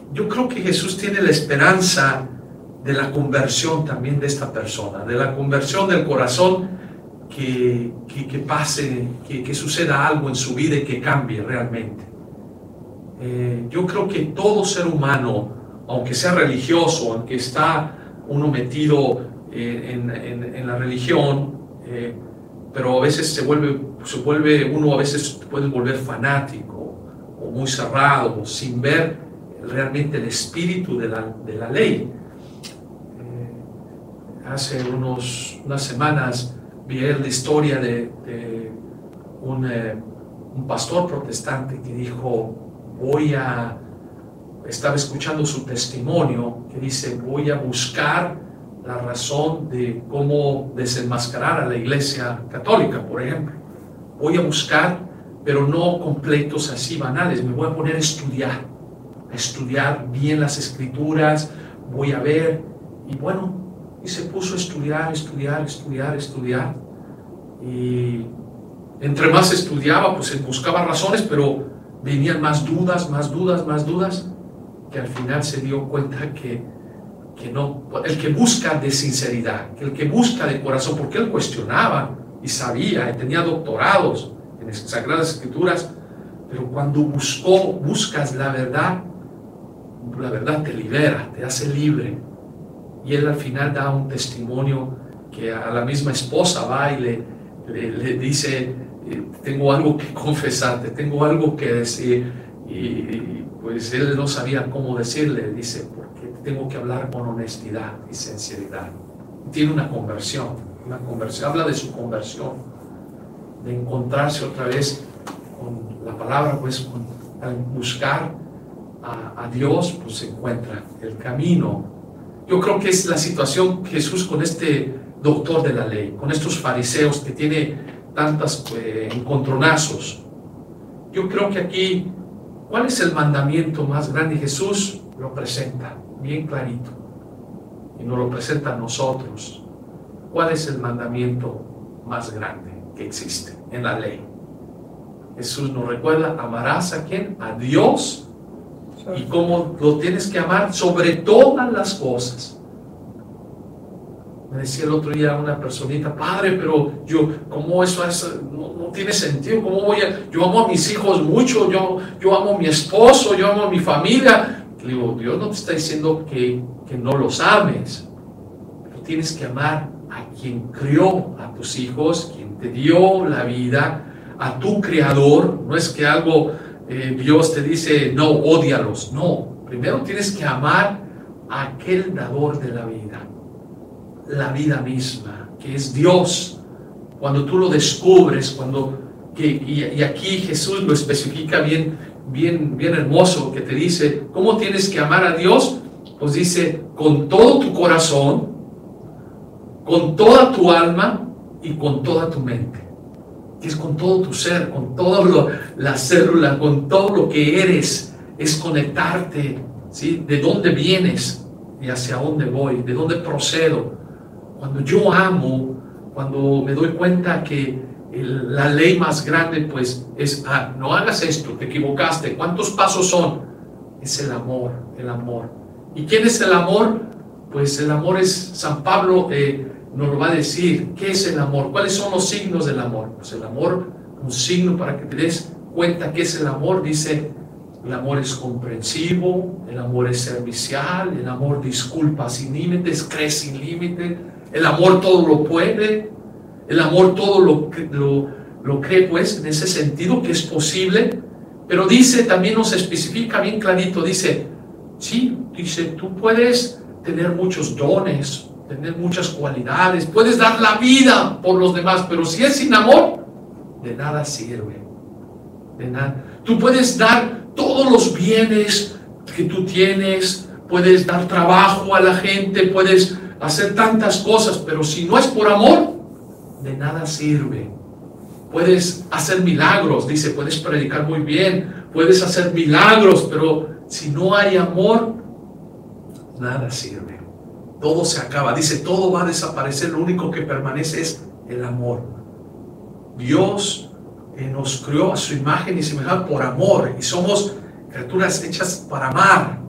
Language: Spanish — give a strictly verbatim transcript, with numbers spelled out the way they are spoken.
yo creo que Jesús tiene la esperanza de la conversión también de esta persona, de la conversión del corazón, que, que, que pase, que, que suceda algo en su vida y que cambie realmente. Eh, yo creo que todo ser humano, aunque sea religioso, aunque está uno metido eh, en, en, en la religión, eh, pero a veces se vuelve, se vuelve, uno a veces puede volver fanático o muy cerrado, sin ver realmente el espíritu de la, de la ley. Eh, hace unos, unas semanas vi la historia de, de un, eh, un pastor protestante que dijo, voy a, estaba escuchando su testimonio, que dice, voy a buscar la razón de cómo desenmascarar a la Iglesia Católica, por ejemplo. Voy a buscar, pero no completos así banales, me voy a poner a estudiar, a estudiar bien las Escrituras, voy a ver, y bueno, y se puso a estudiar, estudiar, estudiar, estudiar, y entre más estudiaba, pues buscaba razones, pero venían más dudas, más dudas, más dudas, que al final se dio cuenta que, que no, el que busca de sinceridad, el que busca de corazón, porque él cuestionaba y sabía, y tenía doctorados en las Sagradas Escrituras, pero cuando buscó, buscas la verdad, la verdad te libera, te hace libre. Y él al final da un testimonio que a la misma esposa va y le, le, le dice, tengo algo que confesarte, tengo algo que decir, y, y pues él no sabía cómo decirle, dice, porque tengo que hablar con honestidad y sinceridad. Tiene una conversión, una conversión, habla de su conversión, de encontrarse otra vez con la palabra, pues con, al buscar a, a Dios, pues se encuentra el camino. Yo creo que es la situación Jesús con este doctor de la ley, con estos fariseos que tiene tantas eh, encontronazos. Yo creo que aquí, ¿cuál es el mandamiento más grande? Jesús lo presenta bien clarito y nos lo presenta a nosotros. ¿Cuál es el mandamiento más grande que existe en la ley? Jesús nos recuerda, amarás a ¿quién? A Dios. Y cómo lo tienes que amar sobre todas las cosas. Me decía el otro día una personita, padre, pero yo, ¿cómo eso es? No, no tiene sentido. ¿Cómo voy a? Yo amo a mis hijos mucho, yo, yo amo a mi esposo, yo amo a mi familia. Le digo, Dios no te está diciendo que, que no los ames, pero tienes que amar a quien crió a tus hijos, quien te dio la vida, a tu Creador. No es que algo eh, Dios te dice, no, ódialos. No, primero tienes que amar a aquel dador de la vida, la vida misma, que es Dios. Cuando tú lo descubres, cuando que, y, y aquí Jesús lo especifica bien, bien, bien hermoso, que te dice, ¿cómo tienes que amar a Dios? Pues dice, con todo tu corazón, con toda tu alma y con toda tu mente. Que es con todo tu ser, con toda la célula, con todo lo que eres, es conectarte, ¿sí? De dónde vienes y hacia dónde voy, de dónde procedo. Cuando yo amo, cuando me doy cuenta que el, la ley más grande pues es, ah, no hagas esto, te equivocaste. ¿Cuántos pasos son? Es el amor, el amor. ¿Y quién es el amor? Pues el amor es, San Pablo eh, nos lo va a decir. ¿Qué es el amor? ¿Cuáles son los signos del amor? Pues el amor, un signo para que te des cuenta qué es el amor. Dice, el amor es comprensivo, el amor es servicial, el amor disculpa sin límites, cree sin límites, el amor todo lo puede, el amor todo lo, lo, lo cree, pues en ese sentido que es posible. Pero dice, también nos especifica bien clarito, dice, sí, dice, tú puedes tener muchos dones, tener muchas cualidades, puedes dar la vida por los demás, pero si es sin amor, de nada sirve, de nada. Tú puedes dar todos los bienes que tú tienes, puedes dar trabajo a la gente, puedes hacer tantas cosas, pero si no es por amor, de nada sirve. Puedes hacer milagros, dice, puedes predicar muy bien, puedes hacer milagros, pero si no hay amor, nada sirve. Todo se acaba, dice, todo va a desaparecer, lo único que permanece es el amor. Dios eh, nos creó a su imagen y semejanza por amor, y somos criaturas hechas para amar.